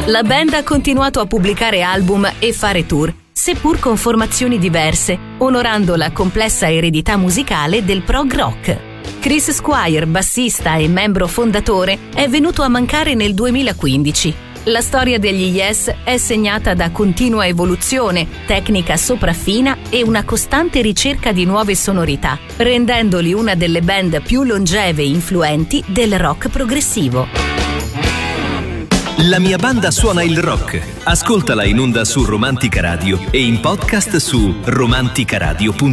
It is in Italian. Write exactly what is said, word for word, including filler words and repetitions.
La band ha continuato a pubblicare album e fare tour, seppur con formazioni diverse, onorando la complessa eredità musicale del prog rock. Chris Squire, bassista e membro fondatore, è venuto a mancare nel duemilaquindici. La storia degli Yes è segnata da continua evoluzione, tecnica sopraffina e una costante ricerca di nuove sonorità, rendendoli una delle band più longeve e influenti del rock progressivo. La mia banda suona il rock. Ascoltala in onda su Romantica Radio e in podcast su romanticaradio punto it.